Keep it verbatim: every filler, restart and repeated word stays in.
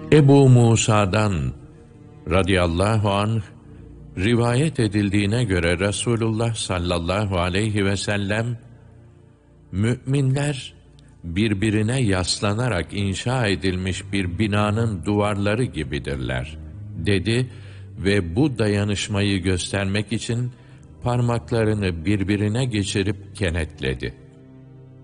Ebu Musa'dan radıyallahu anh rivayet edildiğine göre Resulullah sallallahu aleyhi ve sellem, müminler birbirine yaslanarak inşa edilmiş bir binanın duvarları gibidirler dedi ve bu dayanışmayı göstermek için parmaklarını birbirine geçirip kenetledi.